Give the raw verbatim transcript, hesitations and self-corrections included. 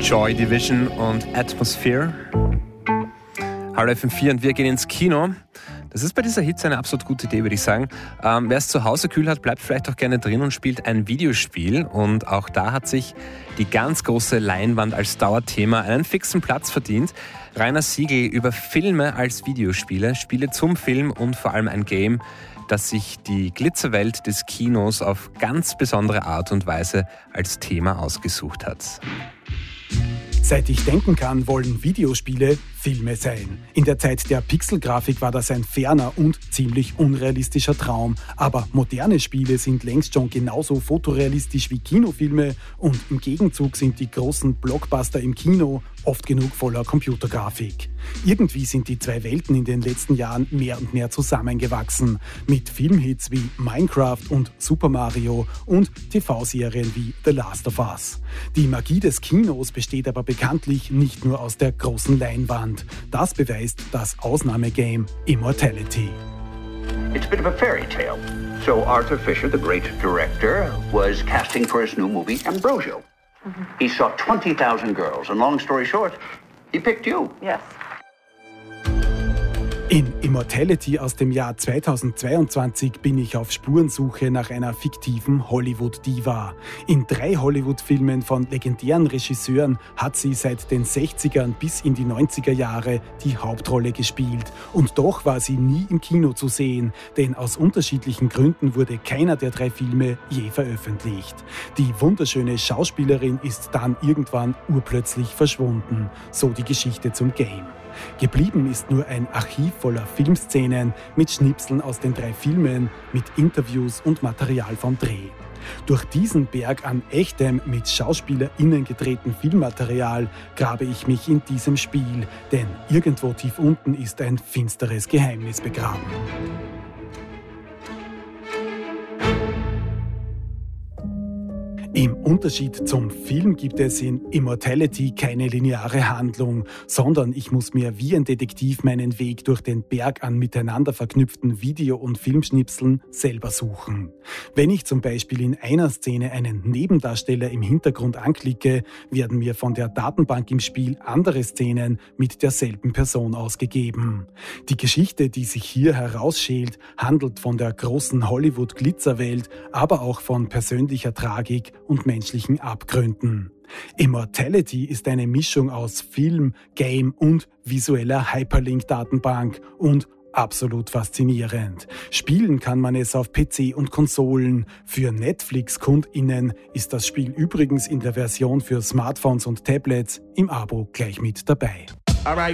Joy Division und Atmosphere. Hallo F M vier und wir gehen ins Kino. Das ist bei dieser Hitze eine absolut gute Idee, würde ich sagen. Ähm, wer es zu Hause kühl hat, bleibt vielleicht auch gerne drin und spielt ein Videospiel. Und auch da hat sich die ganz große Leinwand als Dauerthema einen fixen Platz verdient. Rainer Siegel über Filme als Videospiele, Spiele zum Film und vor allem ein Game, das sich die Glitzerwelt des Kinos auf ganz besondere Art und Weise als Thema ausgesucht hat. Seit ich denken kann, wollen Videospiele Filme sein. In der Zeit der Pixelgrafik war das ein ferner und ziemlich unrealistischer Traum. Aber moderne Spiele sind längst schon genauso fotorealistisch wie Kinofilme und im Gegenzug sind die großen Blockbuster im Kino oft genug voller Computergrafik. Irgendwie sind die zwei Welten in den letzten Jahren mehr und mehr zusammengewachsen. Mit Filmhits wie Minecraft und Super Mario und T V-Serien wie The Last of Us. Die Magie des Kinos besteht aber bekanntlich nicht nur aus der großen Leinwand. Das beweist das Ausnahmegame Immortality. It's a bit of a fairy tale. So Arthur Fisher, the great director, was casting for his new movie Ambrosio. Mm-hmm. He saw twenty thousand girls, and long story short, he picked you. Yes. In Immortality aus dem Jahr zweitausendzweiundzwanzig bin ich auf Spurensuche nach einer fiktiven Hollywood-Diva. In drei Hollywood-Filmen von legendären Regisseuren hat sie seit den sechzigern bis in die neunziger Jahre die Hauptrolle gespielt. Und doch war sie nie im Kino zu sehen, denn aus unterschiedlichen Gründen wurde keiner der drei Filme je veröffentlicht. Die wunderschöne Schauspielerin ist dann irgendwann urplötzlich verschwunden. So die Geschichte zum Game. Geblieben ist nur ein Archiv voller Filmszenen mit Schnipseln aus den drei Filmen, mit Interviews und Material vom Dreh. Durch diesen Berg an echtem, mit SchauspielerInnen gedrehten Filmmaterial grabe ich mich in diesem Spiel, denn irgendwo tief unten ist ein finsteres Geheimnis begraben. Im Unterschied zum Film gibt es in Immortality keine lineare Handlung, sondern ich muss mir wie ein Detektiv meinen Weg durch den Berg an miteinander verknüpften Video- und Filmschnipseln selber suchen. Wenn ich zum Beispiel in einer Szene einen Nebendarsteller im Hintergrund anklicke, werden mir von der Datenbank im Spiel andere Szenen mit derselben Person ausgegeben. Die Geschichte, die sich hier herausschält, handelt von der großen Hollywood-Glitzerwelt, aber auch von persönlicher Tragik und menschlichen Abgründen. Immortality ist eine Mischung aus Film, Game und visueller Hyperlink-Datenbank und absolut faszinierend. Spielen kann man es auf P C und Konsolen. Für Netflix-KundInnen ist das Spiel übrigens in der Version für Smartphones und Tablets im Abo gleich mit dabei. All right.